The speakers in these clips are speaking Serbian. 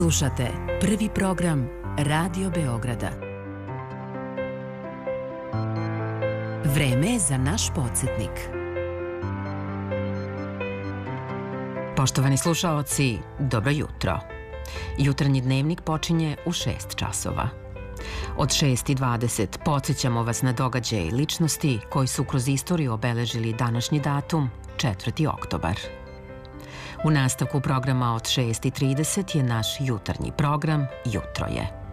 Slušate prvi program Radio Beograda. Vreme je za naš podsjetnik. Poštovani slušaoci, dobro jutro. Jutarnji dnevnik počinje u 6 časova. Od 6:20 podsjećamo vas na događaje i ličnosti koji su kroz istoriju obeležili današnji datum, 4. oktobar. U nastavku programa od 6:30 je naš jutarnji program Jutro je.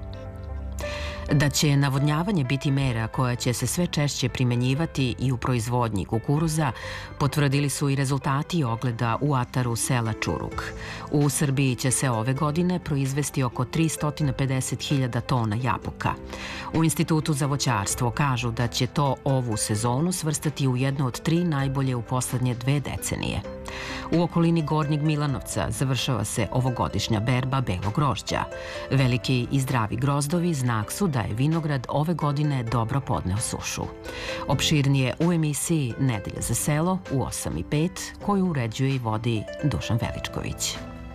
Da će navodnjavanje biti mera koja će se sve češće primenjivati i u proizvodnji kukuruza, potvrdili su i rezultati ogleda u ataru sela Čuruk. U Srbiji će se ove godine proizvesti oko 350.000 tona jabuka. U Institutu za voćarstvo kažu da će to ovu sezonu svrstati u jednu od 3 najbolje u poslednje 2 decenije. U okolini Gornjeg Milanovca završava se ovogodišnja berba belog grožđa. Veliki i zdravi grozdovi znak su da je vinograd ove godine dobro podneo sušu. Opširnije u emisiji Nedelja za selo u 8:05 koju uređuje i vodi Dušan Veličković.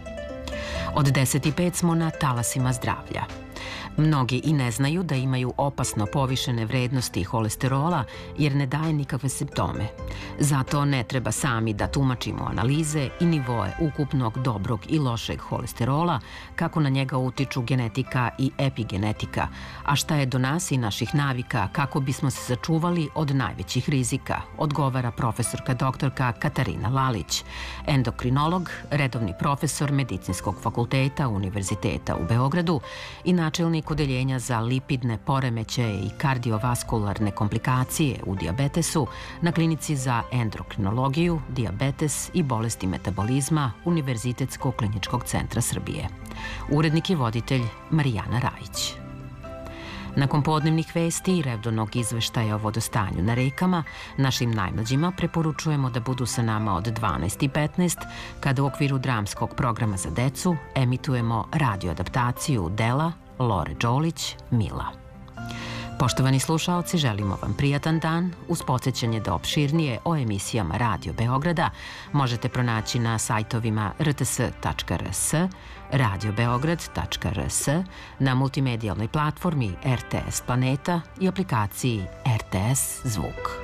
Od 10:05 smo na talasima zdravlja. Mnogi i ne znaju da imaju opasno povišene vrednosti holesterola jer ne daje nikakve simptome. Zato ne treba sami da tumačimo analize i nivoe ukupnog dobrog i lošeg holesterola, kako na njega utiču genetika i epigenetika, a šta je do nas i naših navika kako bismo se sačuvali od najvećih rizika, odgovara profesorka doktorka Katarina Lalić, endokrinolog, redovni profesor Medicinskog fakulteta Univerziteta u Beogradu i načelnik odeljenja za lipidne poremećaje i kardiovaskularne komplikacije u dijabetesu na klinici za endokrinologiju, dijabetes i bolesti metabolizma Univerzitetskog kliničkog centra Srbije. Urednik i voditelj Marijana Rajić. Nakon podnevnih vesti i redovnog izveštaja o vodostanju na rekama, našim najmlađima preporučujemo da budu sa nama od 12:15, kada u okviru dramskog programa za decu emitujemo radioadaptaciju dela Lore Đolić, Mila. Poštovani slušaoci, želimo vam prijatan dan uz podsjećanje da opširnije o emisijama Radio Beograda možete pronaći na sajtovima rts.rs, radiobeograd.rs, na multimedijalnoj platformi RTS Planeta i aplikaciji RTS Zvuk.